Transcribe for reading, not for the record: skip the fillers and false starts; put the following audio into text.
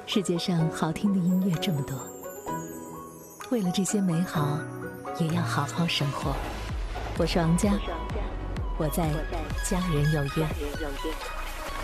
世界上好听的音乐这么多，为了这些美好，也要好好生活。我是王佳，我在家人有约。